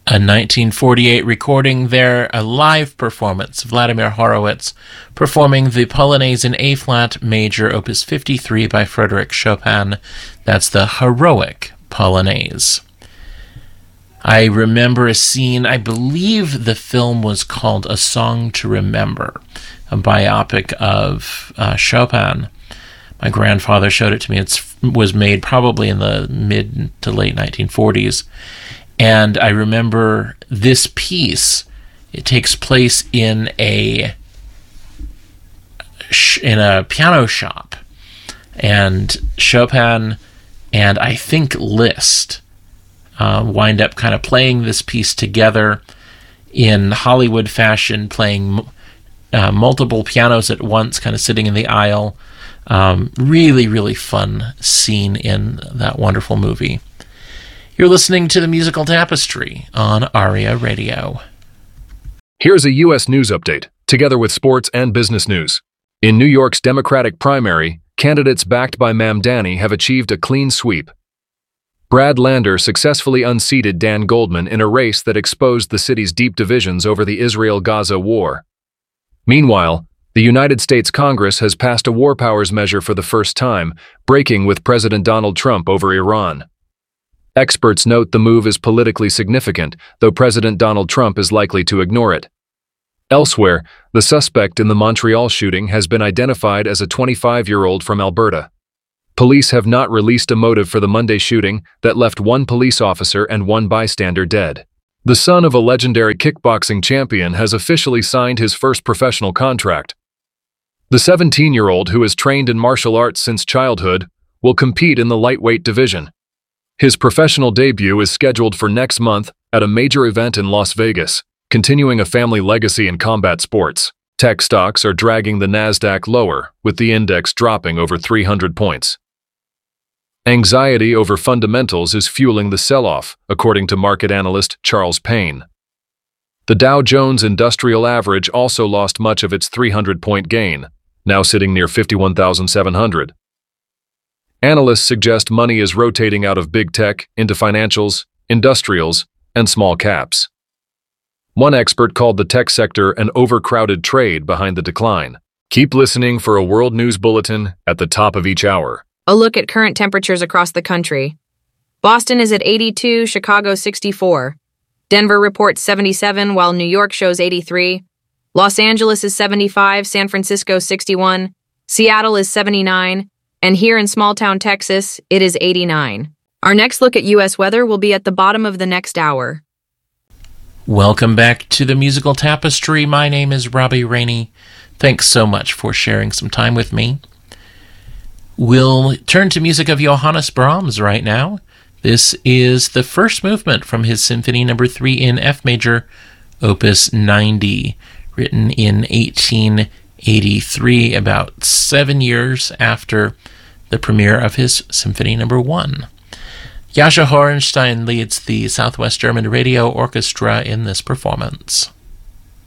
A 1948 recording there, a live performance, Vladimir Horowitz performing the Polonaise in A-flat major, opus 53 by Frédéric Chopin. That's the Heroic Polonaise. I remember a scene, I believe the film was called A Song to Remember, a biopic of Chopin. My grandfather showed it to me. It was made probably in the mid to late 1940s. And I remember this piece. It takes place in a piano shop. And Chopin and I think Liszt wind up kind of playing this piece together in Hollywood fashion, playing multiple pianos at once, kind of sitting in the aisle. Really, really fun scene in that wonderful movie. You're listening to the Musical Tapestry on ARIA Radio. Here's a U.S. news update, together with sports and business news. In New York's Democratic primary, candidates backed by Mamdani have achieved a clean sweep. Brad Lander successfully unseated Dan Goldman in a race that exposed the city's deep divisions over the Israel-Gaza war. Meanwhile, the United States Congress has passed a war powers measure for the first time, breaking with President Donald Trump over Iran. Experts note the move is politically significant, though President Donald Trump is likely to ignore it. Elsewhere, the suspect in the Montreal shooting has been identified as a 25-year-old from Alberta. Police have not released a motive for the Monday shooting that left one police officer and one bystander dead. The son of a legendary kickboxing champion has officially signed his first professional contract. The 17-year-old, who has trained in martial arts since childhood, will compete in the lightweight division. His professional debut is scheduled for next month at a major event in Las Vegas, continuing a family legacy in combat sports. Tech stocks are dragging the Nasdaq lower, with the index dropping over 300 points. Anxiety over fundamentals is fueling the sell-off, according to market analyst Charles Payne. The Dow Jones Industrial Average also lost much of its 300-point gain, now sitting near 51,700. Analysts suggest money is rotating out of big tech into financials, industrials, and small caps. One expert called the tech sector an overcrowded trade behind the decline. Keep listening for a World News Bulletin at the top of each hour. A look at current temperatures across the country. Boston is at 82, Chicago 64. Denver reports 77, while New York shows 83. Los Angeles is 75, San Francisco 61. Seattle is 79. And here in small-town Texas, it is 89. Our next look at U.S. weather will be at the bottom of the next hour. Welcome back to the Musical Tapestry. My name is Robbie Rainey. Thanks so much for sharing some time with me. We'll turn to music of Johannes Brahms right now. This is the first movement from his Symphony No. 3 in F major, Opus 90, written in 1883, about 7 years after the premiere of his Symphony No. 1. Jascha Horenstein leads the Southwest German Radio Orchestra in this performance.